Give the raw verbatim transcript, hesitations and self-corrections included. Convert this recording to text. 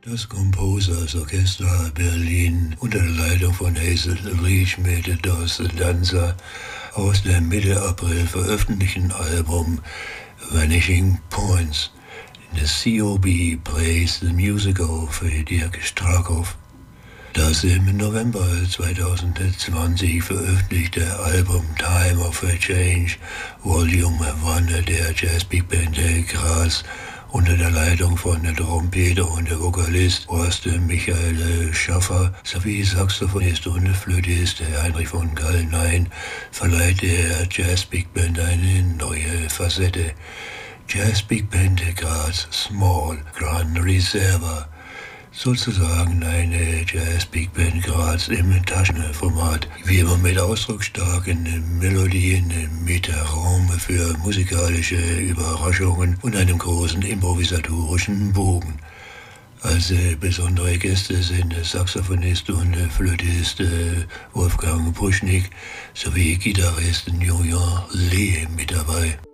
Das Composers Orchestra Berlin unter der Leitung von Hazel Reich mit Das Danza aus dem Mitte April veröffentlichten Album Vanishing Points. Das C O B plays the musical für Dirk Strakhoff. Das im November zweitausendzwanzig veröffentlichte Album Time of a Change Volume eins der Jazz Big Band Graz unter der Leitung von der Trompeter und der Vokalist Horst Michael Schaffer sowie Saxophonist und Flötist Heinrich von Gallnein verleiht der Jazz Big Band eine neue Facette. Jazz Big Band Graz Small Grand Reserva, sozusagen eine Jazz Big Band Graz im Taschenformat, wie immer mit ausdrucksstarken Melodien, mit Raum für musikalische Überraschungen und einem großen improvisatorischen Bogen. Als besondere Gäste sind Saxophonist und Flötist Wolfgang Puschnik sowie Gitarrist Julian Lee mit dabei.